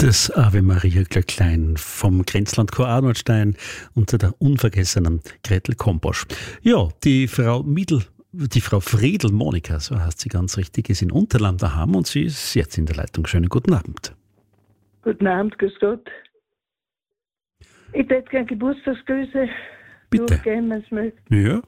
Das Ave Maria Glöcklein vom Grenzlandchor Arnoldstein unter der unvergessenen Gretel Komposch. Ja, die Frau Friedl Monika, so heißt sie ganz richtig, ist in Unterland daheim und sie ist jetzt in der Leitung. Schönen guten Abend. Guten Abend, grüß Gott. Ich hätte gerne Geburtstagsgrüße Bitte. durchgehen, wenn es möglich ist. Ja.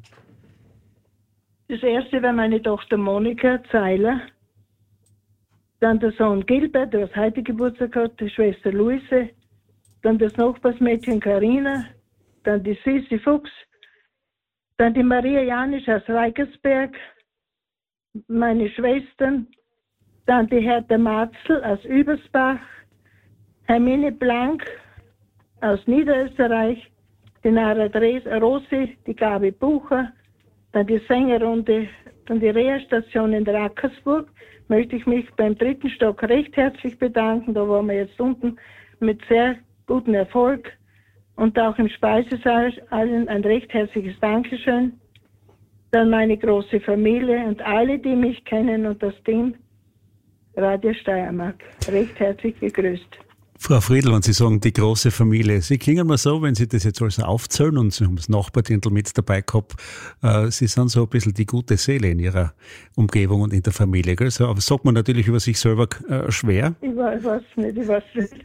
Das erste war meine Tochter Monika Zeiler. Dann der Sohn Gilbert, der was heute Geburtstag hat, die Schwester Luise. Dann das Nachbarsmädchen Karina. Dann die Sissi Fuchs. Dann die Maria Janisch aus Reikersberg. Meine Schwestern. Dann die Hertha Marzl aus Übersbach. Hermine Blank aus Niederösterreich. Die Nara Rossi, die Gabi Bucher. Dann die Sängerrunde, dann die Reha-Station in Rackersburg. Möchte ich mich beim 3. Stock recht herzlich bedanken. Da waren wir jetzt unten mit sehr gutem Erfolg. Und auch im Speisesaal allen ein recht herzliches Dankeschön. Dann meine große Familie und alle, die mich kennen und das Team Radio Steiermark. Recht herzlich gegrüßt. Frau Friedl, wenn Sie sagen, die große Familie, Sie klingen mal so, wenn Sie das jetzt alles aufzählen und Sie haben das Nachbartindl mit dabei gehabt, Sie sind so ein bisschen die gute Seele in Ihrer Umgebung und in der Familie, gell? So, aber sagt man natürlich über sich selber schwer. Ich weiß nicht. Ich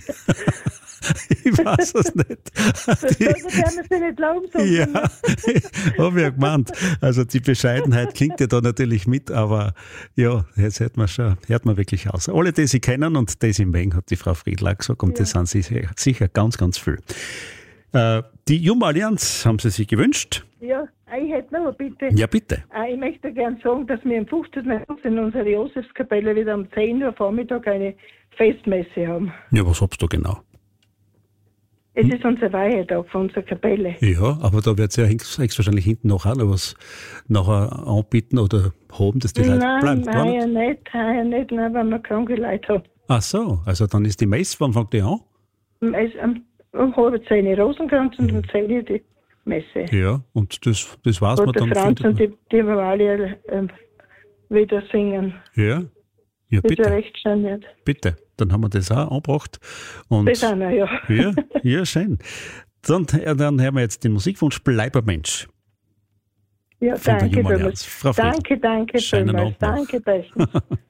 weiß es nicht. Das werden Sie nicht glauben. Ja, habe ich ja gemeint. Also die Bescheidenheit klingt ja da natürlich mit, aber ja, jetzt hört man wirklich aus. Alle, die Sie kennen und die Sie mögen, hat die Frau Friedl auch gesagt, und das sind Sie sicher ganz, ganz viel. Die Jumbo-Allianz haben Sie sich gewünscht? Ja, ich hätte noch bitte. Ja, bitte. Ich möchte gerne sagen, dass wir am 15. August in unserer Josefskapelle wieder um 10 Uhr Vormittag eine Festmesse haben. Ja, was habst du genau? Es ist unser Weihentag von unserer Kapelle. Ja, aber da wird es ja wahrscheinlich hinten noch auch noch was nachher anbieten oder haben, dass die Leute bleiben. Nein, heuer nicht, nein, weil wir kranke Leute haben. Ach so, also dann ist die Messe, wann fängt die an? Um 9:30 Rosenkranz und um 10 Uhr die Messe. Ja, und das weiß man dann. Der Franz und die wir alle wieder singen. Ja, Das bitte. ist ja recht schön, nicht? Bitte, dann haben wir das auch angebracht. Und Das auch noch, ja. Ja, schön. Dann hören wir jetzt den Musikwunsch Bleib ein Mensch. Ja, Von der danke Jumbo-Allianz. Frau Friedl. Danke Schönen vielmals. Abend noch. Danke, besten.